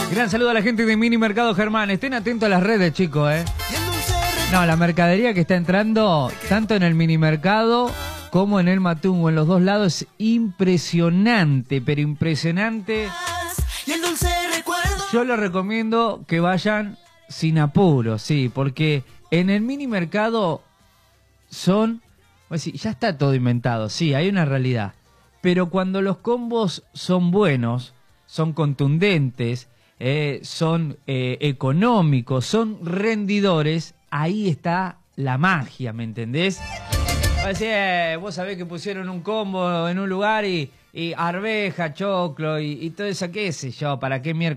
Gran saludo a la gente de Mini Mercado Germán. Estén atentos a las redes, chicos, No, la mercadería que está entrando, tanto en el Mini Mercado como en el Matungo, en los dos lados, es impresionante, pero impresionante. Yo les recomiendo que vayan sin apuro, sí, porque en el Mini Mercado ya está todo inventado, sí, hay una realidad. Pero cuando los combos son buenos, son contundentes, son económicos, son rendidores, ahí está la magia, ¿me entendés? Vos sabés que pusieron un combo en un lugar y arveja, choclo y todo eso, qué sé yo, ¿para qué miércoles?